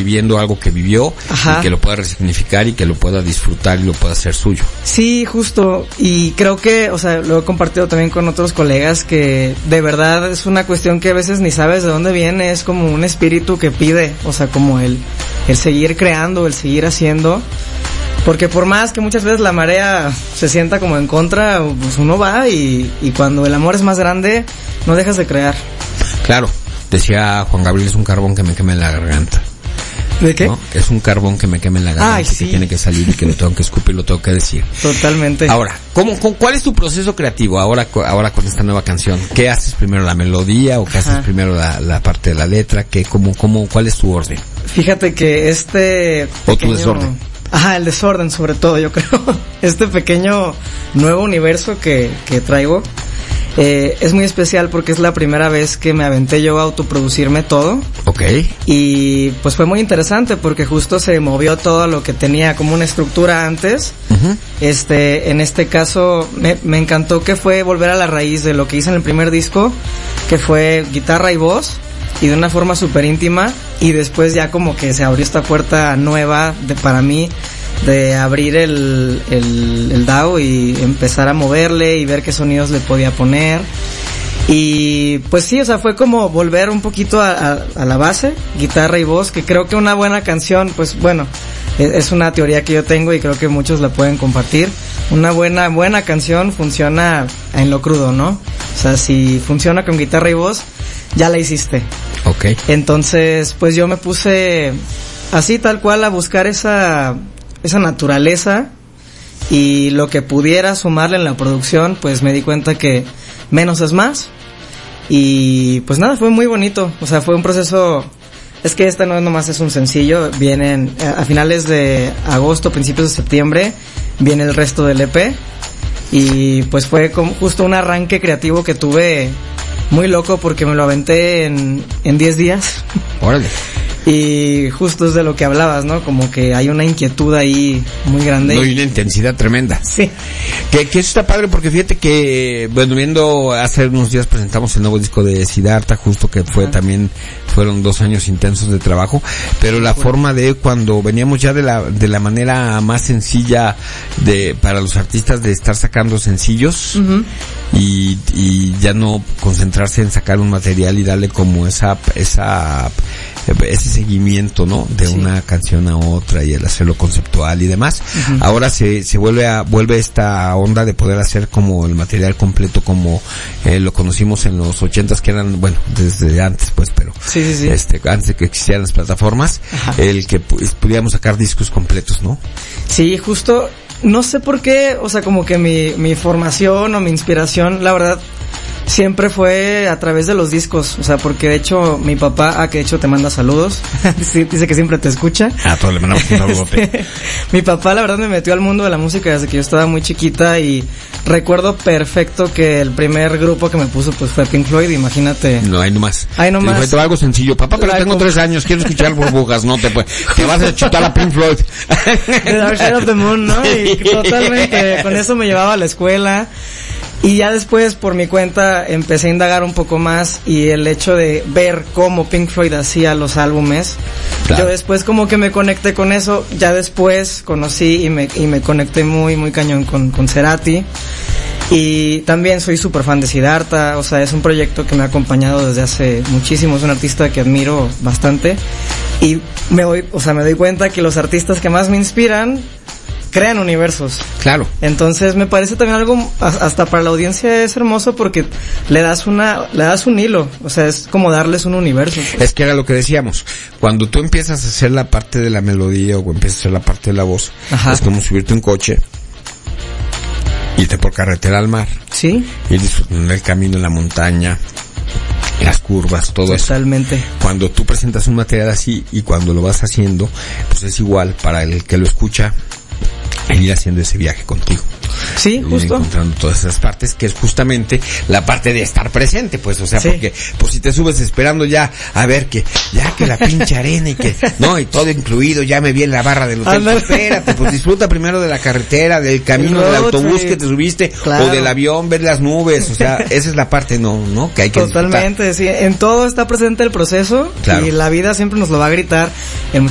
reescribiendo algo que vivió, y que lo pueda resignificar y que lo pueda disfrutar y lo pueda hacer suyo. Sí, justo, y creo que, o sea, lo he compartido también con otros colegas, que de verdad es una cuestión que a veces ni sabes de dónde viene, es como un espíritu que pide, o sea, como el seguir creando, el seguir haciendo, porque por más que muchas veces la marea se sienta como en contra, pues uno va y cuando el amor es más grande, no dejas de crear. Claro, decía Juan Gabriel, es un carbón que me quema en la garganta. ¿De qué? ¿No? Es un carbón que me quema en la garganta. Ay, sí. Que tiene que salir y que lo tengo que escupir, lo tengo que decir. Totalmente. Ahora, ¿cuál es tu proceso creativo ahora con esta nueva canción? ¿Qué haces primero, la melodía o qué haces primero la parte de la letra? ¿Cuál es tu orden? Fíjate que ¿O tu desorden? Ajá, el desorden sobre todo, yo creo. Este pequeño nuevo universo que traigo es muy especial porque es la primera vez que me aventé yo a autoproducirme todo. Okay. Y pues fue muy interesante porque justo se movió todo lo que tenía como una estructura antes. Uh-huh. En este caso me encantó que fue volver a la raíz de lo que hice en el primer disco, que fue guitarra y voz, y de una forma súper íntima, y después ya como que se abrió esta puerta nueva para mí de abrir el DAW y empezar a moverle y ver qué sonidos le podía poner. Y pues sí, o sea, fue como volver un poquito a la base, guitarra y voz, que creo que una buena canción, pues bueno, es una teoría que yo tengo y creo que muchos la pueden compartir. Una buena canción funciona en lo crudo, ¿no? O sea, si funciona con guitarra y voz, ya la hiciste. Okay. Entonces, pues yo me puse así tal cual a buscar esa naturaleza, y lo que pudiera sumarle en la producción, pues me di cuenta que menos es más. Y pues nada, fue muy bonito. O sea, fue un proceso. Es que esta no nomás es un sencillo. Vienen a finales de agosto, principios de septiembre, viene el resto del EP. Y pues fue como justo un arranque creativo que tuve muy loco porque me lo aventé en 10 días. Órale. Y justo es de lo que hablabas, ¿no? Como que hay una inquietud ahí muy grande. No, y una intensidad tremenda. Sí. Que eso está padre porque fíjate que, bueno, hace unos días presentamos el nuevo disco de Siddhartha, justo que fue también, fueron 2 años intensos de trabajo, pero la forma de cuando veníamos ya de la manera más sencilla para los artistas de estar sacando sencillos, uh-huh, y ya no concentrarse en sacar un material y darle como ese seguimiento, ¿no? De una canción a otra y el hacerlo conceptual y demás. Uh-huh. Ahora se vuelve esta onda de poder hacer como el material completo como lo conocimos en los 80s, que eran, bueno, desde antes pues, pero sí. Antes de que existieran las plataformas, ajá, el que pudiéramos sacar discos completos, ¿no? Sí, justo, no sé por qué, o sea, como que mi formación o mi inspiración, la verdad, siempre fue a través de los discos, o sea, porque de hecho mi papá, que de hecho te manda saludos, dice que siempre te escucha. Todos le mandamos un saludote. Mi papá la verdad me metió al mundo de la música desde que yo estaba muy chiquita, y recuerdo perfecto que el primer grupo que me puso pues fue Pink Floyd, imagínate. No, ahí nomás. Te fue algo sencillo, papá, pero tengo 3 años, quiero escuchar burbujas, no te vas a chutar a Pink Floyd. The Dark Side of the Moon, ¿no? Y totalmente, con eso me llevaba a la escuela. Y ya después, por mi cuenta, empecé a indagar un poco más, y el hecho de ver cómo Pink Floyd hacía los álbumes, claro, yo después como que me conecté con eso. Ya después conocí y me conecté muy, muy cañón con Cerati. Y también soy súper fan de Siddhartha, o sea, es un proyecto que me ha acompañado desde hace muchísimo, es un artista que admiro bastante. Y me doy cuenta que los artistas que más me inspiran crean universos. Claro. Entonces me parece también algo, hasta para la audiencia es hermoso, porque le das un hilo, o sea, es como darles un universo. Es que era lo que decíamos, cuando tú empiezas a hacer la parte de la melodía o empiezas a hacer la parte de la voz, ajá, es como subirte un coche, irte por carretera al mar, sí, ir disfrutando el camino en la montaña, las curvas, todo eso. Totalmente. Cuando tú presentas un material así y cuando lo vas haciendo, pues es igual para el que lo escucha, el ir haciendo ese viaje contigo. Sí, justo. Encontrando todas esas partes, que es justamente la parte de estar presente, pues, o sea, sí, porque, pues si te subes esperando ya, a ver que la pinche arena y que, no, y todo incluido, ya me viene la barra del hotel, pues, espérate, pues disfruta primero de la carretera, del camino, del autobús que te subiste, claro, o del avión, ver las nubes, o sea, esa es la parte, no, que hay que totalmente, disfrutar. Sí, en todo está presente el proceso, claro, y la vida siempre nos lo va a gritar en